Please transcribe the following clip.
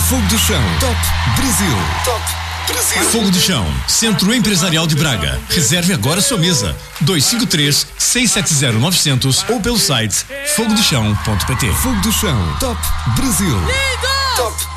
Fogo do Chão. Top Brasil. Top Brasil. Fogo do Chão, Centro Empresarial de Braga. Reserve agora sua mesa. 253-670-900 ou pelo site fogodochão.pt. Fogo do Chão. Top Brasil. Liga! Top